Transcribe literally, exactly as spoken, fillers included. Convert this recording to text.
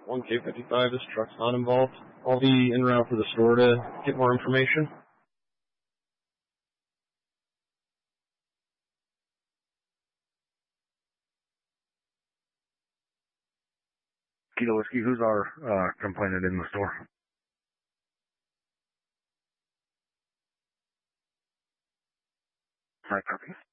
one K fifty-five, this truck's not involved. I'll be en route to the store to get more information. Kilo Whiskey, who's our uh, complainant in the store? Hi, copy.